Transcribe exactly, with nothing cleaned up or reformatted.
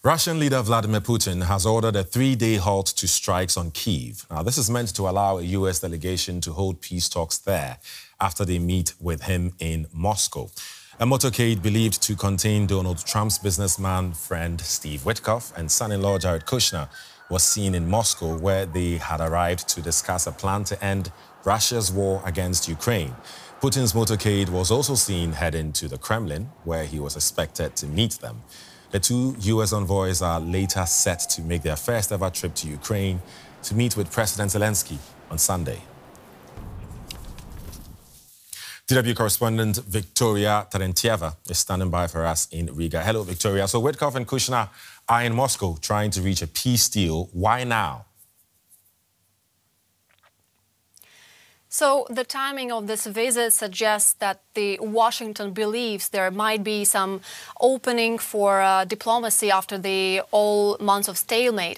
Russian leader Vladimir Putin has ordered a three-day halt to strikes on Kyiv. Now, this is meant to allow a U S delegation to hold peace talks there after they meet with him in Moscow. A motorcade believed to contain Donald Trump's businessman friend Steve Witkoff and son-in-law Jared Kushner was seen in Moscow, where they had arrived to discuss a plan to end Russia's war against Ukraine. Putin's motorcade was also seen heading to the Kremlin, where he was expected to meet them. The two U S envoys are later set to make their first ever trip to Ukraine to meet with President Zelensky on Sunday. D W correspondent Victoria Terentieva is standing by for us in Riga. Hello, Victoria. So Witkoff and Kushner are in Moscow trying to reach a peace deal. Why now? So the timing of this visit suggests that the Washington believes there might be some opening for uh, diplomacy after the all months of stalemate.